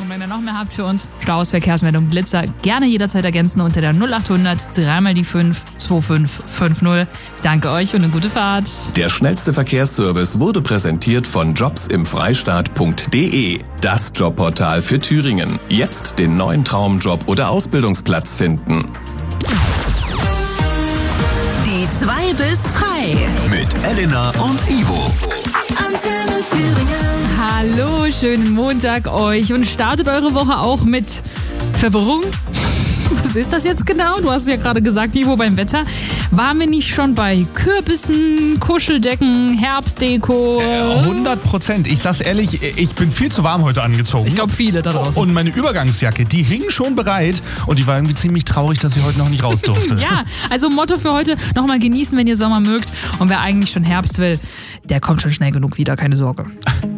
Und wenn ihr noch mehr habt für uns, Staus, Verkehrsmeldung, Blitzer, gerne jederzeit ergänzen unter der 0800 3 die 5 2550. Danke euch und eine gute Fahrt. Der schnellste Verkehrsservice wurde präsentiert von jobsimfreistaat.de. Das Jobportal für Thüringen. Jetzt den neuen Traumjob oder Ausbildungsplatz finden. Die 2 bis frei. Mit Elena und Ivo. Antenne Thüringen. Hallo, schönen Montag euch und startet eure Woche auch mit Verwirrung. Was ist das jetzt genau? Du hast es ja gerade gesagt, Ivo, beim Wetter. Waren wir nicht schon bei Kürbissen, Kuscheldecken, Herbstdeko? 100%. Ich sag's ehrlich, ich bin viel zu warm heute angezogen. Ich glaube, viele da draußen. Und meine Übergangsjacke, die hing schon bereit und die war irgendwie ziemlich traurig, dass sie heute noch nicht raus durfte. Ja, also Motto für heute, nochmal genießen, wenn ihr Sommer mögt. Und wer eigentlich schon Herbst will, der kommt schon schnell genug wieder, keine Sorge.